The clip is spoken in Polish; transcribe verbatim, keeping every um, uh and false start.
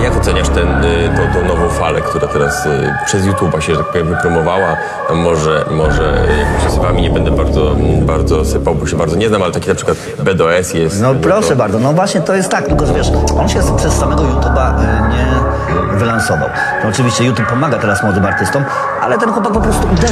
Jak oceniasz ten, tą, tą nową falę, która teraz przez YouTube'a się, że tak powiem, wypromowała? Tam może, może jakimiś osobami nie będę bardzo, bardzo sypał, bo się bardzo nie znam, ale taki na przykład B D O S jest... No proszę to... bardzo, no właśnie to jest tak, tylko że wiesz, on się przez samego YouTube'a nie wylansował. No oczywiście YouTube pomaga teraz młodym artystom, ale ten chłopak po prostu uderzył